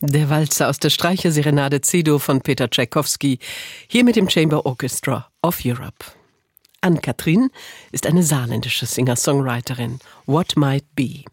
Der Walzer aus der Streicherserenade C-Dur von Peter Tschaikowski, hier mit dem Chamber Orchestra of Europe. Ann-Kathrin ist eine saarländische Singer-Songwriterin. What Might Be.